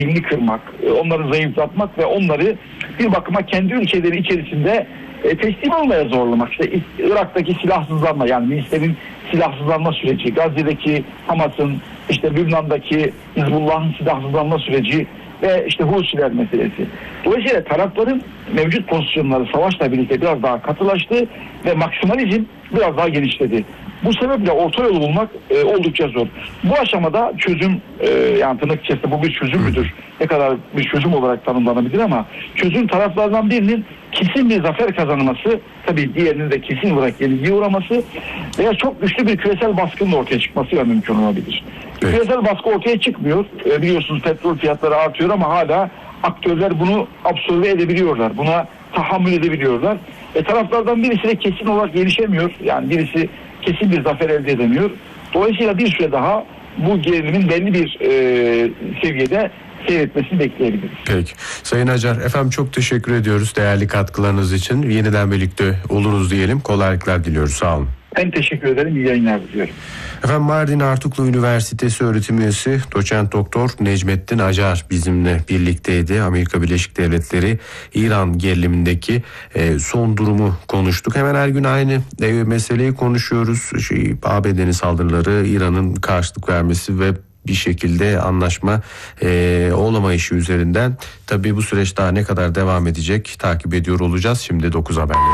dilini kırmak, onları zayıflatmak ve onları bir bakıma kendi ülkeleri içerisinde teslim olmaya zorlamak. İşte Irak'taki silahsızlanma, yani Filistin'in silahsızlanma süreci, Gazze'deki Hamas'ın, işte Lübnan'daki Hizbullah'ın silahsızlanma süreci ve işte Husiler meselesi. Dolayısıyla tarafların mevcut pozisyonları savaşla birlikte biraz daha katılaştı ve maksimalizm biraz daha genişledi. Bu sebeple orta yolu bulmak oldukça zor. Bu aşamada çözüm, yani tırnak içerisinde bu bir çözüm müdür? Ne kadar bir çözüm olarak tanımlanabilir ama çözüm taraflardan birinin kesin bir zafer kazanması, tabii diğerinin de kesin olarak yenilgiye uğraması veya çok güçlü bir küresel baskının ortaya çıkması mümkün olabilir. Evet. Küresel baskı ortaya çıkmıyor. Biliyorsunuz petrol fiyatları artıyor ama hala aktörler bunu absorbe edebiliyorlar. Buna tahammül edebiliyorlar. Taraflardan birisi de kesin olarak gelişemiyor. Yani birisi kesin bir zafer elde edemiyor. Dolayısıyla bir süre daha bu gerilimin belli bir seviyede seyretmesini bekleyebiliriz. Peki. Sayın Acar, efendim çok teşekkür ediyoruz değerli katkılarınız için. Yeniden birlikte oluruz diyelim. Kolaylıklar diliyoruz. Sağ olun. Ben teşekkür ederim. İyi yayınlar diliyorum. Efendim, Mardin Artuklu Üniversitesi öğretim üyesi Doçent Doktor Necmettin Acar bizimle birlikteydi. Amerika Birleşik Devletleri İran gerilimindeki son durumu konuştuk. Hemen her gün aynı meseleyi konuşuyoruz. ABD'nin saldırıları, İran'ın karşılık vermesi ve bir şekilde anlaşma olamayışı üzerinden. Tabii bu süreç daha ne kadar devam edecek takip ediyor olacağız. Şimdi 9 haberleri.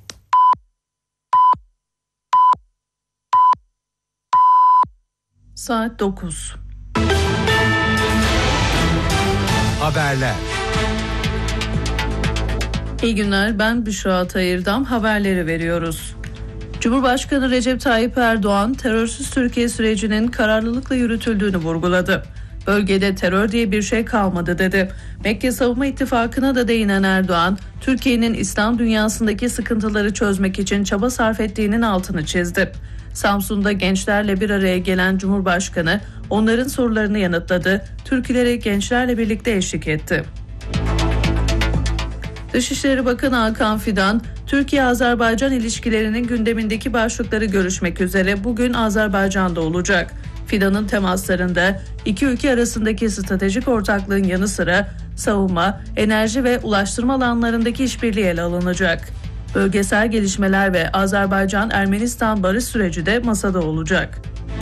Saat 9. Haberler. İyi günler, ben Büşra Tayırdam. Haberleri veriyoruz. Cumhurbaşkanı Recep Tayyip Erdoğan, terörsüz Türkiye sürecinin kararlılıkla yürütüldüğünü vurguladı. Bölgede terör diye bir şey kalmadı dedi. Mekke Savunma İttifakı'na da değinen Erdoğan, Türkiye'nin İslam dünyasındaki sıkıntıları çözmek için çaba sarf ettiğinin altını çizdi. Samsun'da gençlerle bir araya gelen Cumhurbaşkanı onların sorularını yanıtladı, türkülere gençlerle birlikte eşlik etti. Dışişleri Bakanı Hakan Fidan, Türkiye-Azerbaycan ilişkilerinin gündemindeki başlıkları görüşmek üzere bugün Azerbaycan'da olacak. Fidan'ın temaslarında iki ülke arasındaki stratejik ortaklığın yanı sıra savunma, enerji ve ulaştırma alanlarındaki işbirliği ele alınacak. Bölgesel gelişmeler ve Azerbaycan-Ermenistan barış süreci de masada olacak.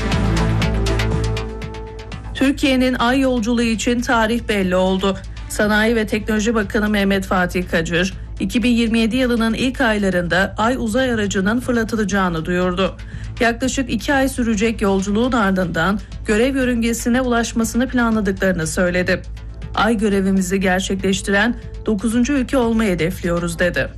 Türkiye'nin ay yolculuğu için tarih belli oldu. Sanayi ve Teknoloji Bakanı Mehmet Fatih Kacır, 2027 yılının ilk aylarında ay uzay aracının fırlatılacağını duyurdu. Yaklaşık 2 ay sürecek yolculuğun ardından görev yörüngesine ulaşmasını planladıklarını söyledi. Ay görevimizi gerçekleştiren 9. ülke olmayı hedefliyoruz dedi.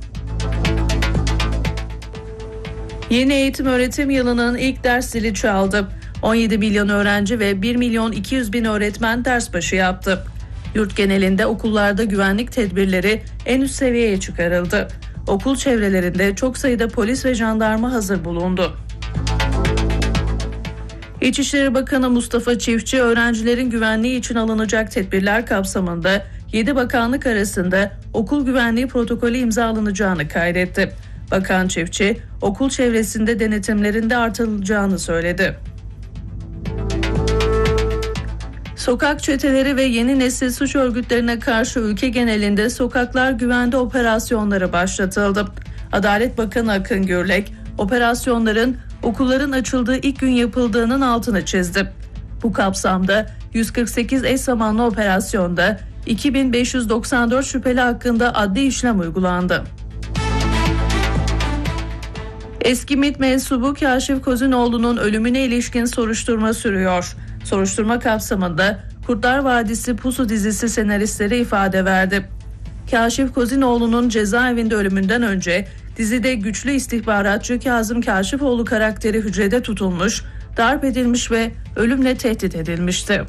Yeni eğitim öğretim yılının ilk ders zili çaldı. 17 milyon öğrenci ve 1 milyon 200 bin öğretmen ders başı yaptı. Yurt genelinde okullarda güvenlik tedbirleri en üst seviyeye çıkarıldı. Okul çevrelerinde çok sayıda polis ve jandarma hazır bulundu. İçişleri Bakanı Mustafa Çiftçi, öğrencilerin güvenliği için alınacak tedbirler kapsamında 7 bakanlık arasında okul güvenliği protokolü imzalanacağını kaydetti. Bakan Çiftçi, okul çevresinde denetimlerin de artırılacağını söyledi. Sokak çeteleri ve yeni nesil suç örgütlerine karşı ülke genelinde sokaklar güvende operasyonları başlatıldı. Adalet Bakanı Akın Gürlek, operasyonların okulların açıldığı ilk gün yapıldığının altını çizdi. Bu kapsamda 148 eş zamanlı operasyonda 2594 şüpheli hakkında adli işlem uygulandı. Eski MİT mensubu Kaşif Kozinoğlu'nun ölümüne ilişkin soruşturma sürüyor. Soruşturma kapsamında Kurtlar Vadisi Pusu dizisi senaristleri ifade verdi. Kaşif Kozinoğlu'nun cezaevinde ölümünden önce dizide güçlü istihbaratçı Kazım Kaşifoğlu karakteri hücrede tutulmuş, darp edilmiş ve ölümle tehdit edilmişti.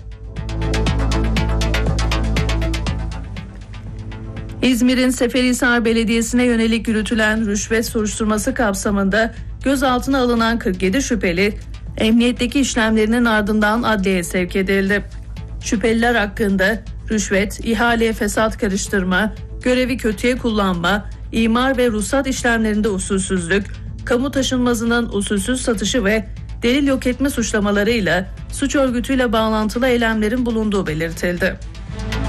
İzmir'in Seferihisar Belediyesi'ne yönelik yürütülen rüşvet soruşturması kapsamında gözaltına alınan 47 şüpheli, emniyetteki işlemlerinin ardından adliyeye sevk edildi. Şüpheliler hakkında rüşvet, ihaleye fesat karıştırma, görevi kötüye kullanma, imar ve ruhsat işlemlerinde usulsüzlük, kamu taşınmazının usulsüz satışı ve delil yok etme suçlamalarıyla suç örgütüyle bağlantılı eylemlerin bulunduğu belirtildi.